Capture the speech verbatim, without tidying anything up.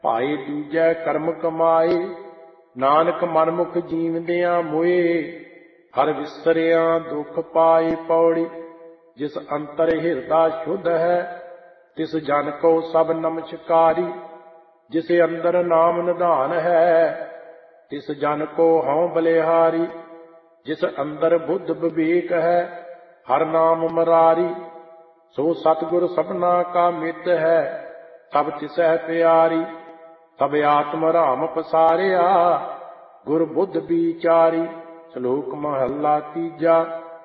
ਭਾਏ ਦੂਜੈ ਕਰਮ ਕਮਾਏ, ਨਾਨਕ ਮਨਮੁਖ ਜੀਵਦਿਆਂ ਮੋਏ। ਹਰ ਵਿਸਰਿਆ ਦੁਖ ਪਾਏ ਪੌੜੀ, ਜਿਸ ਅੰਤਰ ਹਿਰਦਾ ਸ਼ੁੱਧ ਹੈ, ਤਿਸ ਜਨ ਕੋ ਸਭ ਨਮਸਕਾਰੀ। ਜਿਸ ਅੰਦਰ ਨਾਮ ਨਿਧਾਨ ਹੈ, ਤਿਸ ਜਨ ਕੋ ਹਉ ਬਲਿਹਾਰੀ। ਜਿਸ ਅੰਦਰ ਬੁੱਧ ਵਿਵੇਕ ਹੈ, ਹਰ ਨਾਮ ਮੁਰਾਰੀ। ਸੋ ਸਤਿਗੁਰ ਸਭਨਾ ਕਾ ਮਿੱਤ ਹੈ, ਸਭ ਤਿਸਹਿ ਪਿਆਰੀ। ਸਭ ਆਤਮ ਰਾਮ ਪਸਾਰਿਆ, ਗੁਰ ਬੁੱਧ ਵਿਚਾਰੀ। ਸ਼ਲੋਕ ਮਹੱਲਾ ਤੀਜਾ।